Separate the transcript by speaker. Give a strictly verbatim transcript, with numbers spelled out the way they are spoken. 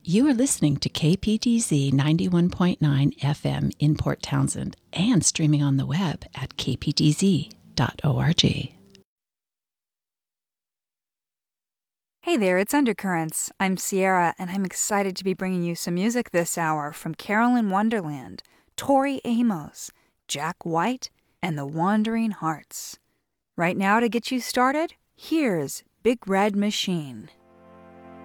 Speaker 1: You are listening to K P D Z ninety-one point nine F M in Port Townsend and streaming on the web at k p d z dot org.
Speaker 2: Hey there, it's Undercurrents. I'm Sierra, and I'm excited to be bringing you some music this hour from Carolyn Wonderland, Tori Amos, Jack White, and the Wandering Hearts. Right now, to get you started, here's Big Red Machine.